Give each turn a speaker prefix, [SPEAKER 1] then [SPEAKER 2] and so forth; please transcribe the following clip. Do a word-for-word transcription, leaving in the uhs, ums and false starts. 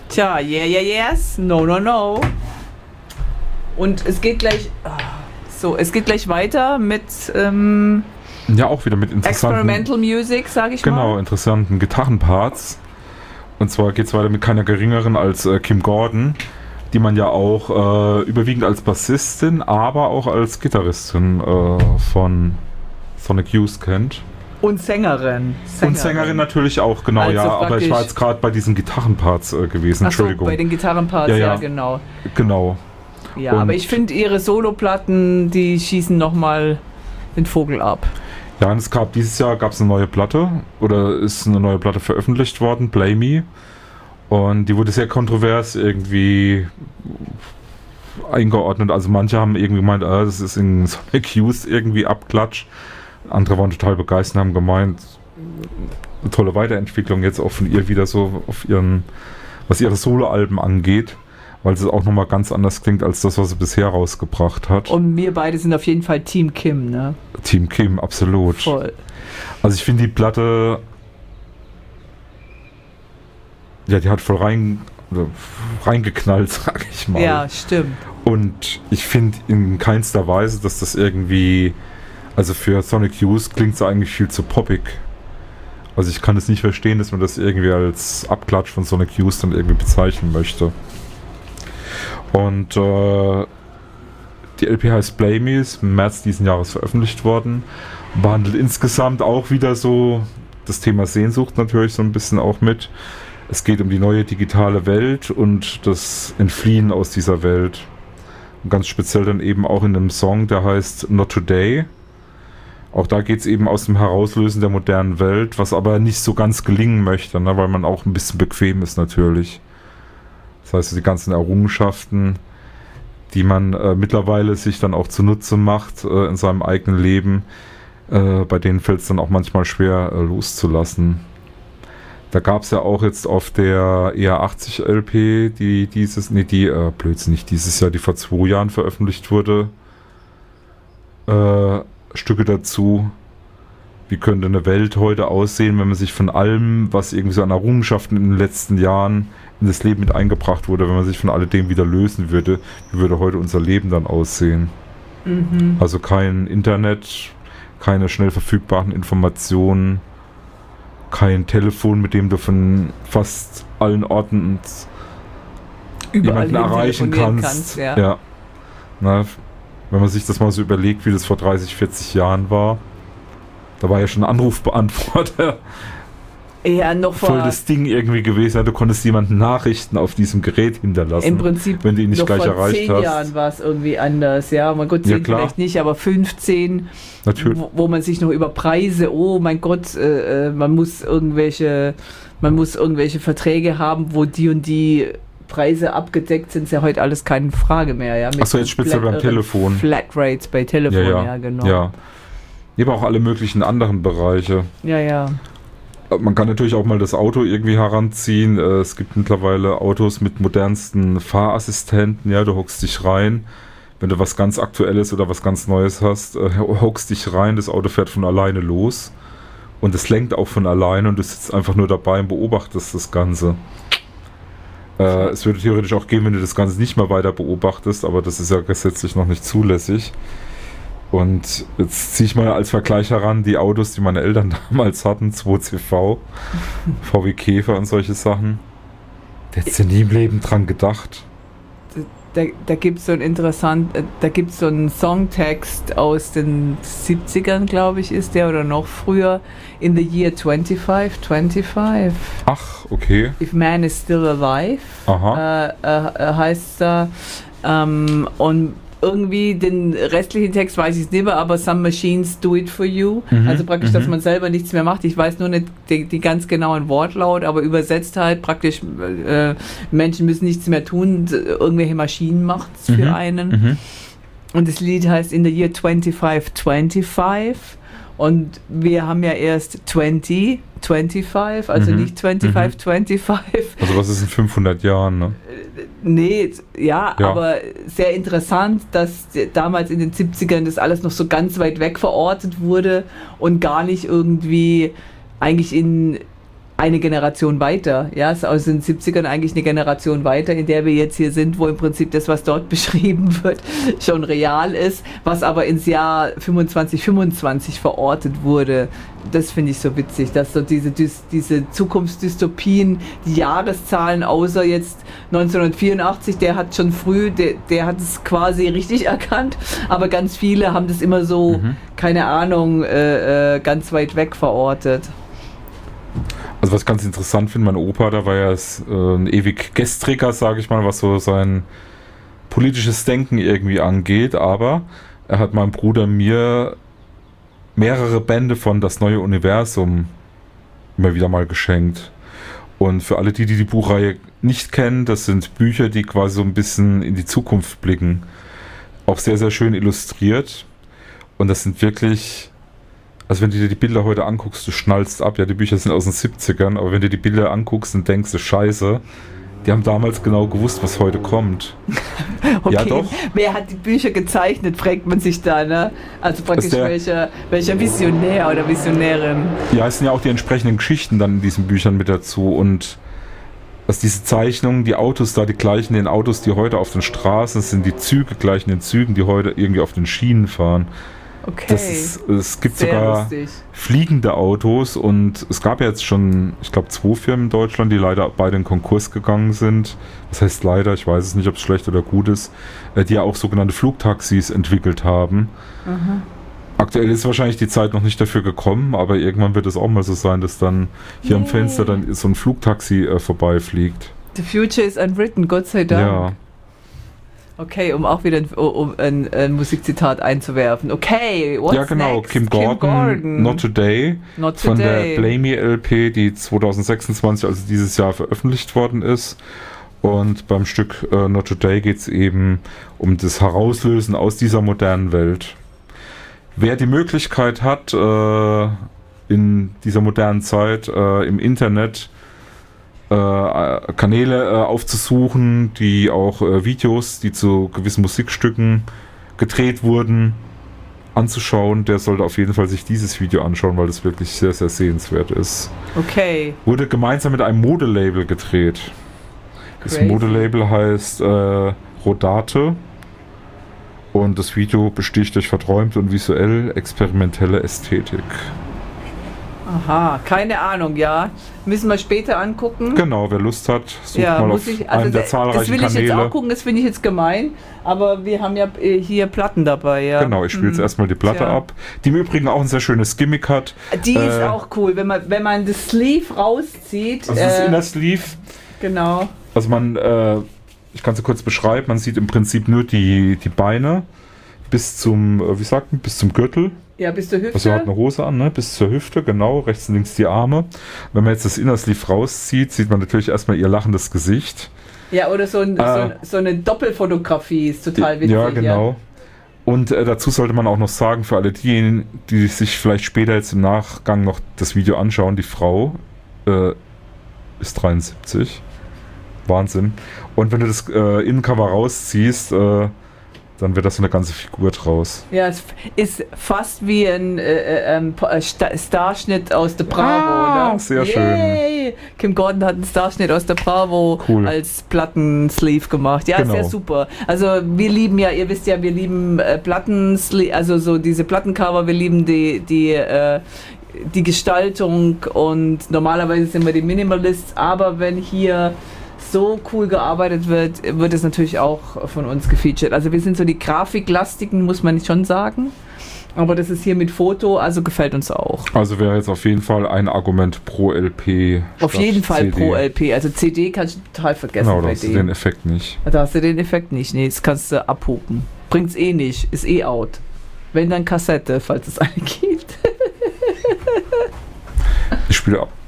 [SPEAKER 1] Tja, yeah, yeah, yes, no, no, no. Und es geht gleich, so, es geht gleich weiter mit ähm,
[SPEAKER 2] ja, auch wieder mit interessanten
[SPEAKER 1] Experimental Music, sag ich
[SPEAKER 2] genau,
[SPEAKER 1] mal.
[SPEAKER 2] Genau, interessanten Gitarrenparts. Und zwar geht es weiter mit keiner geringeren als äh, Kim Gordon, die man ja auch äh, überwiegend als Bassistin, aber auch als Gitarristin äh, von Sonic Youth kennt.
[SPEAKER 1] Und Sängerin. Sängerin.
[SPEAKER 2] Und Sängerin natürlich auch, genau,
[SPEAKER 1] also
[SPEAKER 2] ja. Aber ich war jetzt gerade bei diesen Gitarrenparts äh, gewesen,
[SPEAKER 1] Ach so,
[SPEAKER 2] Entschuldigung.
[SPEAKER 1] bei den Gitarrenparts, ja,
[SPEAKER 2] ja,
[SPEAKER 1] ja genau.
[SPEAKER 2] Genau.
[SPEAKER 1] Ja,
[SPEAKER 2] und
[SPEAKER 1] aber ich finde ihre Soloplatten, die schießen nochmal den Vogel ab.
[SPEAKER 2] Ja, und es gab dieses Jahr gab es eine neue Platte, oder ist eine neue Platte veröffentlicht worden, Play Me. Und die wurde sehr kontrovers irgendwie eingeordnet. Also manche haben irgendwie gemeint, ah, das ist in Sonic Youth irgendwie Abklatsch. Andere waren total begeistert, haben gemeint, eine tolle Weiterentwicklung jetzt auch von ihr wieder so auf ihren, was ihre Soloalben angeht, weil es auch nochmal ganz anders klingt als das, was sie bisher rausgebracht hat.
[SPEAKER 1] Und wir beide sind auf jeden Fall Team Kim, ne?
[SPEAKER 2] Team Kim, absolut.
[SPEAKER 1] Voll.
[SPEAKER 2] Also ich finde die Platte, ja, die hat voll rein, reingeknallt, sag ich mal.
[SPEAKER 1] Ja, stimmt.
[SPEAKER 2] Und ich finde in keinster Weise, dass das irgendwie, also für Sonic Youth klingt es eigentlich viel zu poppig. Also ich kann es nicht verstehen, dass man das irgendwie als Abklatsch von Sonic Youth dann irgendwie bezeichnen möchte. Und äh, die L P heißt Play Me, ist im März diesen Jahres veröffentlicht worden. Behandelt insgesamt auch wieder so das Thema Sehnsucht natürlich so ein bisschen auch mit. Es geht um die neue digitale Welt und das Entfliehen aus dieser Welt. Und ganz speziell dann eben auch in einem Song, der heißt Not Today. Auch da geht es eben aus dem Herauslösen der modernen Welt, was aber nicht so ganz gelingen möchte, ne, weil man auch ein bisschen bequem ist natürlich. Das heißt, die ganzen Errungenschaften, die man äh, mittlerweile sich dann auch zunutze macht äh, in seinem eigenen Leben, äh, bei denen fällt es dann auch manchmal schwer äh, loszulassen. Da gab es ja auch jetzt auf der E R achtzig L P, die dieses, nee, die, äh, Blödsinn, nicht dieses Jahr, die vor zwei Jahren veröffentlicht wurde, äh, Stücke dazu. Wie könnte eine Welt heute aussehen, wenn man sich von allem, was irgendwie so an Errungenschaften in den letzten Jahren in das Leben mit eingebracht wurde, wenn man sich von alledem wieder lösen würde, wie würde heute unser Leben dann aussehen? Mhm. Also kein Internet, keine schnell verfügbaren Informationen, kein Telefon, mit dem du von fast allen Orten jemanden erreichen kannst. kannst ja. Ja. Na, wenn man sich das mal so überlegt, wie das vor dreißig, vierzig Jahren war, da war ja schon ein Anrufbeantworter
[SPEAKER 1] ja, noch
[SPEAKER 2] voll das Ding irgendwie gewesen. Du konntest jemanden Nachrichten auf diesem Gerät hinterlassen,
[SPEAKER 1] im Prinzip
[SPEAKER 2] wenn du ihn nicht
[SPEAKER 1] noch
[SPEAKER 2] gleich
[SPEAKER 1] vor
[SPEAKER 2] erreicht
[SPEAKER 1] zehn
[SPEAKER 2] hast.
[SPEAKER 1] Jahren war es irgendwie anders. Ja, mein Gott, zehn ja, vielleicht nicht, aber fünfzehn,
[SPEAKER 2] natürlich.
[SPEAKER 1] Wo, wo man sich noch über Preise, oh mein Gott, äh, man muss irgendwelche, man muss irgendwelche Verträge haben, wo die und die Preise abgedeckt sind, ist ja heute alles keine Frage mehr. Ja,
[SPEAKER 2] Achso, jetzt speziell beim Telefon.
[SPEAKER 1] Flatrates bei Telefon, ja,
[SPEAKER 2] ja,
[SPEAKER 1] ja genau.
[SPEAKER 2] Ja. Aber auch alle möglichen anderen Bereiche.
[SPEAKER 1] Ja, ja.
[SPEAKER 2] Man kann natürlich auch mal das Auto irgendwie heranziehen. Es gibt mittlerweile Autos mit modernsten Fahrassistenten. Ja, du hockst dich rein. Wenn du was ganz Aktuelles oder was ganz Neues hast, äh, hockst dich rein, das Auto fährt von alleine los. Und es lenkt auch von alleine und du sitzt einfach nur dabei und beobachtest das Ganze. Äh, es würde theoretisch auch gehen, wenn du das Ganze nicht mehr weiter beobachtest, aber das ist ja gesetzlich noch nicht zulässig. Und jetzt ziehe ich mal als Vergleich heran die Autos, die meine Eltern damals hatten, zwei C V, V W Käfer und solche Sachen. Da hättest du nie im Leben dran gedacht.
[SPEAKER 1] Da, da gibt es so ein interessant, da gibt es so einen Songtext aus den siebzigern, glaube ich, ist der, oder noch früher, in the year twenty-five, twenty-five.
[SPEAKER 2] Ach, okay.
[SPEAKER 1] If man is still alive,
[SPEAKER 2] Aha.
[SPEAKER 1] Äh, äh, heißt da, ähm, und irgendwie den restlichen Text weiß ich es nicht mehr, aber some machines do it for you. Mhm, also praktisch, mhm. dass man selber nichts mehr macht. Ich weiß nur nicht die, die ganz genauen Wortlaut, aber übersetzt halt praktisch, äh, Menschen müssen nichts mehr tun, irgendwelche Maschinen macht es für mhm, einen. Mhm. Und das Lied heißt In the Year twenty-five twenty-five und wir haben ja erst twenty twenty-five, also mhm, nicht twenty-five mhm. twenty-five.
[SPEAKER 2] Also was ist in fünfhundert Jahren, ne?
[SPEAKER 1] Nee, ja,
[SPEAKER 2] ja,
[SPEAKER 1] aber sehr interessant, dass damals in den siebzigern das alles noch so ganz weit weg verortet wurde und gar nicht irgendwie eigentlich in eine Generation weiter, ja, ist aus den siebzigern eigentlich eine Generation weiter, in der wir jetzt hier sind, wo im Prinzip das, was dort beschrieben wird, schon real ist, was aber ins Jahr fünfundzwanzig fünfundzwanzig verortet wurde. Das finde ich so witzig, dass so diese, diese Zukunftsdystopien, die Jahreszahlen, außer jetzt neunzehnhundertvierundachtzig, der hat schon früh, der, der hat es quasi richtig erkannt, aber ganz viele haben das immer so, mhm. keine Ahnung, äh, äh, ganz weit weg verortet.
[SPEAKER 2] Also was ich ganz interessant finde, mein Opa, da war ja äh, ein ewig Gestriger, sage ich mal, was so sein politisches Denken irgendwie angeht, aber er hat meinem Bruder mir mehrere Bände von Das neue Universum immer wieder mal geschenkt. Und für alle die, die die Buchreihe nicht kennen, das sind Bücher, die quasi so ein bisschen in die Zukunft blicken. Auch sehr, sehr schön illustriert. Und das sind wirklich... Also wenn du dir die Bilder heute anguckst, du schnallst ab. Ja, die Bücher sind aus den siebzigern, aber wenn du die Bilder anguckst und denkst, du Scheiße, die haben damals genau gewusst, was heute kommt.
[SPEAKER 1] Okay,
[SPEAKER 2] ja, doch.
[SPEAKER 1] Wer hat die Bücher gezeichnet, fragt man sich da, ne? Also praktisch der, welcher, welcher Visionär oder Visionärin.
[SPEAKER 2] Ja, es sind ja auch die entsprechenden Geschichten dann in diesen Büchern mit dazu und dass diese Zeichnungen, die Autos da, die gleichen den Autos, die heute auf den Straßen sind, die Züge gleichen den Zügen, die heute irgendwie auf den Schienen fahren.
[SPEAKER 1] Okay.
[SPEAKER 2] Das ist, es gibt
[SPEAKER 1] Sehr
[SPEAKER 2] sogar
[SPEAKER 1] lustig.
[SPEAKER 2] fliegende Autos und es gab ja jetzt schon, ich glaube, zwei Firmen in Deutschland, die leider beide in Konkurs gegangen sind. Das heißt leider, ich weiß es nicht, ob es schlecht oder gut ist, die ja auch sogenannte Flugtaxis entwickelt haben.
[SPEAKER 1] Mhm.
[SPEAKER 2] Aktuell ist wahrscheinlich die Zeit noch nicht dafür gekommen, aber irgendwann wird es auch mal so sein, dass dann hier yeah. am Fenster dann so ein Flugtaxi äh, vorbeifliegt.
[SPEAKER 1] The future is unwritten, Gott sei Dank.
[SPEAKER 2] Ja.
[SPEAKER 1] Okay, um auch wieder ein, um ein, ein Musikzitat einzuwerfen. Okay, what's
[SPEAKER 2] Ja, genau,
[SPEAKER 1] next?
[SPEAKER 2] Kim Gordon,
[SPEAKER 1] Kim Gordon.
[SPEAKER 2] Not Today,
[SPEAKER 1] Not
[SPEAKER 2] von
[SPEAKER 1] Today.
[SPEAKER 2] der Blame Me L P, die zwanzig sechsundzwanzig, also dieses Jahr, veröffentlicht worden ist. Und beim Stück äh, Not Today geht es eben um das Herauslösen aus dieser modernen Welt. Wer die Möglichkeit hat, äh, in dieser modernen Zeit äh, im Internet Äh, Kanäle äh, aufzusuchen, die auch äh, Videos, die zu gewissen Musikstücken gedreht wurden, anzuschauen, der sollte auf jeden Fall sich dieses Video anschauen, weil das wirklich sehr, sehr sehenswert ist.
[SPEAKER 1] Okay.
[SPEAKER 2] Wurde gemeinsam mit einem Modelabel gedreht. Das
[SPEAKER 1] Crazy.
[SPEAKER 2] Modelabel heißt äh, Rodate und das Video besticht durch verträumte und visuell experimentelle Ästhetik.
[SPEAKER 1] Aha, keine Ahnung, ja. Müssen wir später angucken.
[SPEAKER 2] Genau, wer Lust hat, sucht
[SPEAKER 1] ja,
[SPEAKER 2] mal
[SPEAKER 1] muss
[SPEAKER 2] auf
[SPEAKER 1] ich, also
[SPEAKER 2] einen der
[SPEAKER 1] das
[SPEAKER 2] zahlreichen
[SPEAKER 1] will ich
[SPEAKER 2] Kanäle.
[SPEAKER 1] jetzt auch gucken, das finde ich jetzt gemein, aber wir haben ja äh, hier Platten dabei, ja.
[SPEAKER 2] Genau, ich spiele jetzt
[SPEAKER 1] hm.
[SPEAKER 2] erstmal die Platte
[SPEAKER 1] Tja.
[SPEAKER 2] ab, die im Übrigen auch ein sehr schönes Gimmick hat.
[SPEAKER 1] Die
[SPEAKER 2] äh,
[SPEAKER 1] ist auch cool, wenn man, wenn man das Sleeve rauszieht.
[SPEAKER 2] Also das
[SPEAKER 1] äh,
[SPEAKER 2] Inner Sleeve.
[SPEAKER 1] Genau.
[SPEAKER 2] Also man, äh, ich kann es kurz beschreiben, man sieht im Prinzip nur die, die Beine bis zum, äh, wie sagt man, bis zum Gürtel.
[SPEAKER 1] Ja, bis zur Hüfte.
[SPEAKER 2] Also hat eine Hose an, ne? Bis zur Hüfte, genau, rechts und links die Arme. Wenn man jetzt das Inner Sleeve rauszieht, sieht man natürlich erstmal ihr lachendes Gesicht.
[SPEAKER 1] Ja, oder so, ein,
[SPEAKER 2] äh,
[SPEAKER 1] so, so eine Doppelfotografie ist total witzig.
[SPEAKER 2] Ja, genau. Ja. Und äh, dazu sollte man auch noch sagen, für alle diejenigen, die sich vielleicht später jetzt im Nachgang noch das Video anschauen, die Frau äh, ist dreiundsiebzig. Wahnsinn. Und wenn du das äh, Innencover rausziehst, äh, dann wird das so eine ganze Figur draus.
[SPEAKER 1] Ja, es ist fast wie ein äh, äh, Starschnitt aus der Bravo,
[SPEAKER 2] ah,
[SPEAKER 1] oder?
[SPEAKER 2] Sehr
[SPEAKER 1] Yay! schön. Kim Gordon hat einen Starschnitt aus der Bravo
[SPEAKER 2] cool.
[SPEAKER 1] als Plattensleeve gemacht. Ja,
[SPEAKER 2] genau.
[SPEAKER 1] Sehr super. Also wir lieben ja, ihr wisst ja, wir lieben äh, Plattensleeve, also so diese Plattencover, wir lieben die, die, äh, die Gestaltung und normalerweise sind wir die Minimalists, aber wenn hier so cool gearbeitet wird, wird es natürlich auch von uns gefeatured. Also wir sind so die Grafiklastigen, muss man schon sagen. Aber das ist hier mit Foto, also gefällt uns auch.
[SPEAKER 2] Also wäre jetzt auf jeden Fall ein Argument pro L P.
[SPEAKER 1] Auf jeden Fall C D. Pro L P. Also C D kannst du total vergessen.
[SPEAKER 2] Genau, da hast du den Effekt nicht.
[SPEAKER 1] Da hast du den Effekt nicht. Nee, das kannst du abhupen. Bringt's eh nicht. Ist eh out. Wenn dann Kassette, falls es eine gibt.
[SPEAKER 2] Ich spiele ab.